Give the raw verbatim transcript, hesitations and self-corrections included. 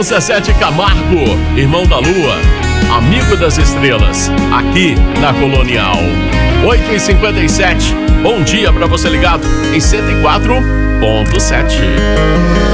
dezessete Camargo, irmão da lua, amigo das estrelas, aqui na Colonial. oito e cinquenta e sete, bom dia pra você ligado em cento e quatro ponto sete.